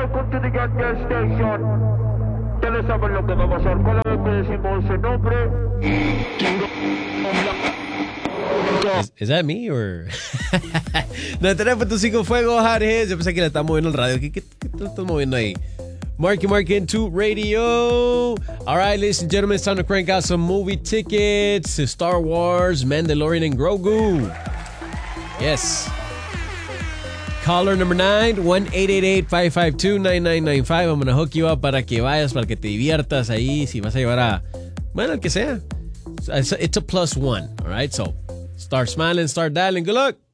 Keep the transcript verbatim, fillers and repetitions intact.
welcome to the gas station. Ustedes saben lo que va a pasar. Cada vez que decimos ese nombre, Is, is that me or? noventa y nueve punto cinco Fuego, Jares. Yo pensé que le estaba moviendo el radio. ¿Qué, qué, qué te estás moviendo ahí? Marky Mark into radio. All right, ladies and gentlemen, it's time to crank out some movie tickets to Star Wars, Mandalorian, and Grogu. Yes. Caller number nine, one eight eight eight, five five two, nine nine nine five. I'm going to hook you up para que vayas, para que te diviertas ahí. Si vas a llevar a, bueno, el que sea. It's a, it's a plus one. All right, so start smiling, start dialing. Good luck.